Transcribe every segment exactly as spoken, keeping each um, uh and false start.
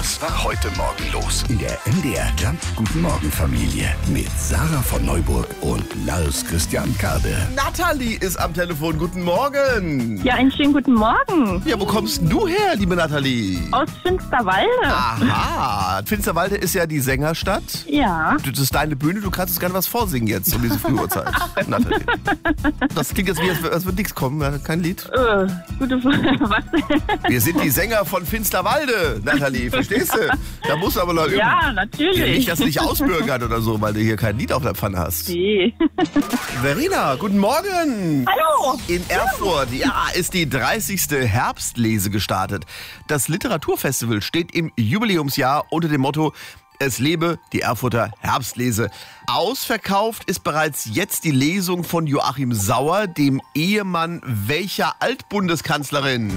Was war heute Morgen los? In der M D R Jump Guten Morgen Familie mit Sarah von Neuburg und Lars Christian Kade. Nathalie ist am Telefon. Guten Morgen. Ja, einen schönen guten Morgen. Ja, wo kommst denn du her, liebe Nathalie? Aus Finsterwalde. Aha. Finsterwalde ist ja die Sängerstadt. Ja. Das ist deine Bühne. Du kannst uns gerne was vorsingen jetzt um diese frühe Uhrzeit. Nathalie. Das klingt jetzt wie, als, als würde nichts kommen. Kein Lied. Äh, gute Frage. Was? Wir sind die Sänger von Finsterwalde, Nathalie. Verstehst du? Da musst du aber noch üben. Ja, Ja, natürlich. nicht, dass du dich ausbürgert oder so, weil du hier kein Lied auf der Pfanne hast. Nee. Verena, guten Morgen. Hallo. In Erfurt, ja, ist die dreißigste Herbstlese gestartet. Das Literaturfestival steht im Jubiläumsjahr unter dem Motto Es lebe die Erfurter Herbstlese. Ausverkauft ist bereits jetzt die Lesung von Joachim Sauer, dem Ehemann welcher Altbundeskanzlerin?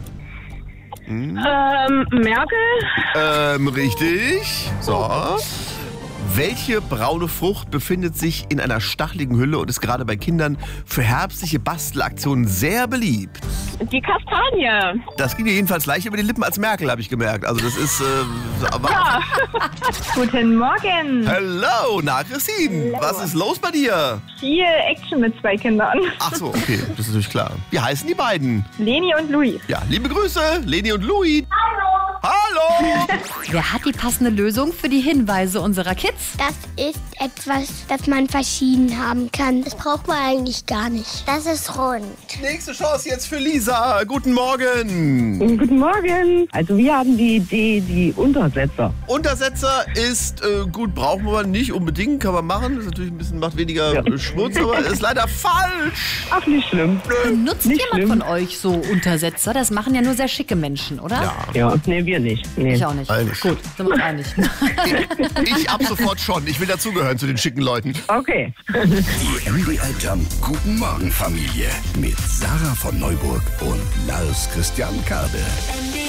Ähm, Merkel. Ähm, richtig. So. Welche braune Frucht befindet sich in einer stacheligen Hülle und ist gerade bei Kindern für herbstliche Bastelaktionen sehr beliebt? Die Kastanie. Das ging dir jedenfalls leichter über die Lippen als Merkel, habe ich gemerkt. Also das ist... Äh, aber Ja. Guten Morgen. Hello, na Christine, was ist los bei dir? Viel Action mit zwei Kindern. Ach so, okay, das ist natürlich klar. Wie heißen die beiden? Leni und Louis. Ja, liebe Grüße, Leni und Louis. Hallo! Wer hat die passende Lösung für die Hinweise unserer Kids? Das ist etwas, das man verschieden haben kann. Das braucht man eigentlich gar nicht. Das ist rund. Nächste Chance jetzt für Lisa. Guten Morgen. Guten Morgen. Also wir haben die Idee, die Untersetzer. Untersetzer ist äh, gut, brauchen wir nicht unbedingt, kann man machen. Ist natürlich ein bisschen, macht weniger Ja. äh, Schmutz, aber ist leider falsch. Ach, nicht schlimm. Benutzt Nicht jemand schlimm. von euch so Untersetzer? Das machen ja nur sehr schicke Menschen, oder? Ja. Ja, nee, wir nicht. Nee. Ich auch nicht. Eigentlich. Gut, sind wir uns einig. Ich, ich ab sofort schon. Ich will dazugehören zu den schicken Leuten. Okay. Die M D R Jump Guten Morgen Familie mit Sarah von Neuburg und Lars Christian Kade.